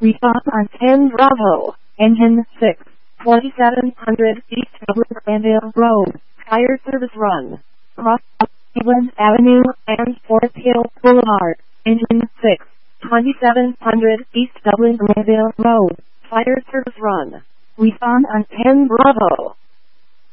Response on 10 Bravo. Engine 6. 2700 East Dublin Granville Road. Fire service run. Cross Cleveland Avenue and Forest Hill Boulevard. Engine 6. 2700 East Dublin Granville Road. Fire service run. Response on 10 Bravo.